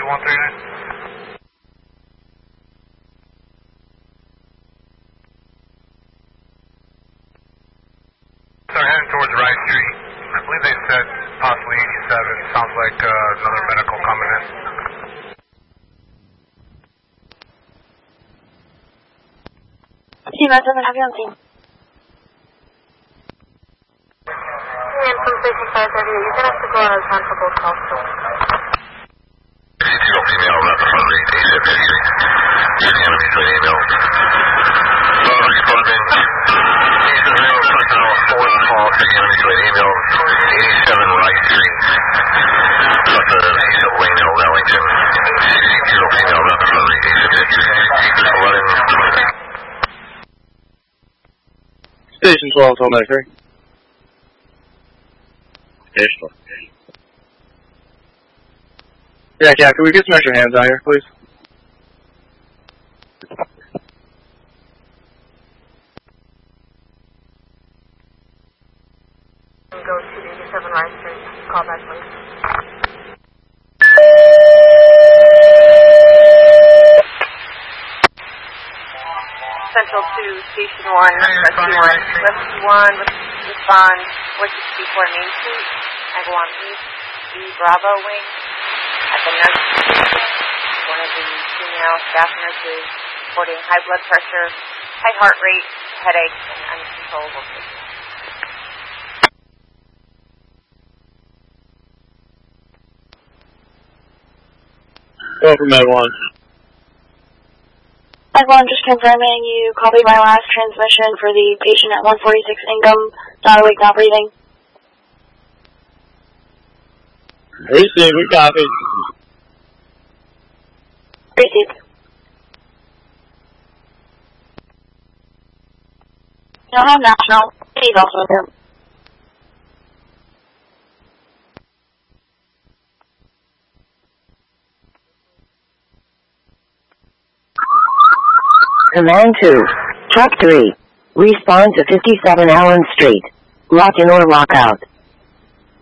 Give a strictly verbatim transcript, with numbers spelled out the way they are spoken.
one three nine. So heading towards Rice Street. I believe they said possibly eighty-seven. Sounds like uh, another medical coming in. Team S seven, have you on scene? And from station five thirty, you're going to have to go out of town for both calls too. Zero female, rapid heart rate, A seven Street. Using enemy to email. Well, responding. East zero, personnel, fourth call, taking enemy to email. eighty-seven Rice Street. Got the East of Wayne Hill, Wellington. Zero female, rapid heart rate, A seven Street. eleven twenty. Station twelve, twelve ninety-three. Station twelve. Yeah, yeah, can we get some extra hands out here, please? Go to eighty-seven Rice Street. Call back, please. Central two, Station one, Rescue one. Rescue one, respond, one sixty-four Main Street. I go on East B Bravo Wing. At the nurse station, one of the female staff nurses reporting high blood pressure, high heart rate, headaches, and uncontrollable symptoms. Go for Med one. Med one, just confirming you copied my last transmission for the patient at one forty-six Ingham, not awake, not breathing. Received, we copy. Received. You don't have national. He's also here. Command two. Truck three. Respond to fifty-seven Allen Street. Lock in or lock out.